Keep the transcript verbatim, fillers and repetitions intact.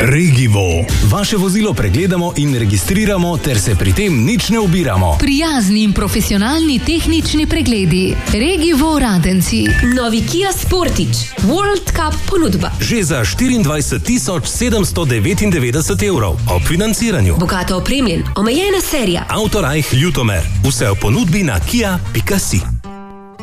Regivo. Vaše vozilo pregledamo in registriramo, ter se pri tem nič ne ubiramo. Prijazni in profesionalni tehnični pregledi. Regivo Radenci. Novi Kia Sportage. World Cup ponudba. Že za štiriindvajset tisoč sedemsto devetindevetdeset evrov. Ob financiranju. Bogato opremljen. Omejena serija. Autorajh Ljutomer. Vse v ponudbi na kia pika si.